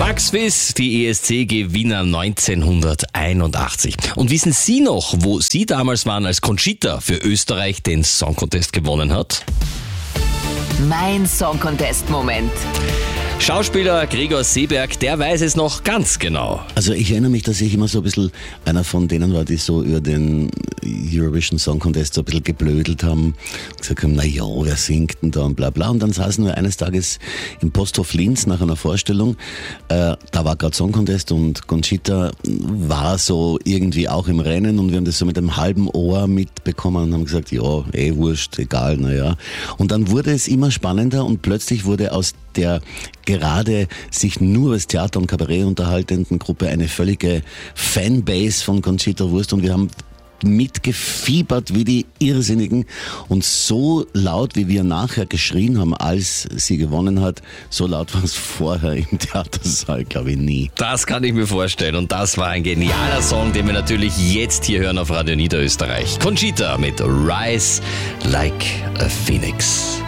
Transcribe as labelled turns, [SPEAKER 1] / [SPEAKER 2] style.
[SPEAKER 1] Max Wiss, die ESC-Gewinner 1981. Und wissen Sie noch, wo Sie damals waren, als Conchita für Österreich den Song Contest gewonnen hat?
[SPEAKER 2] Mein Song Contest-Moment.
[SPEAKER 1] Schauspieler Gregor Seeberg, der weiß es noch ganz genau.
[SPEAKER 3] Also ich erinnere mich, dass ich immer so ein bisschen einer von denen war, die so über den Eurovision Song Contest so ein bisschen geblödelt haben, gesagt haben, na ja, wer singt denn da und bla bla. Und dann saßen wir eines Tages im Posthof Linz nach einer Vorstellung, da war gerade Song Contest und Conchita war so irgendwie auch im Rennen und wir haben das so mit einem halben Ohr mitbekommen und haben gesagt, ja, wurscht, egal, naja. Und dann wurde es immer spannender und plötzlich wurde aus der gerade sich nur über das Theater und Kabarett unterhaltenden Gruppe eine völlige Fanbase von Conchita Wurst und wir haben mitgefiebert wie die Irrsinnigen und so laut, wie wir nachher geschrien haben, als sie gewonnen hat, so laut war es vorher im Theatersaal, glaube ich, nie.
[SPEAKER 1] Das kann ich mir vorstellen und das war ein genialer Song, den wir natürlich jetzt hier hören auf Radio Niederösterreich. Conchita mit Rise Like a Phoenix.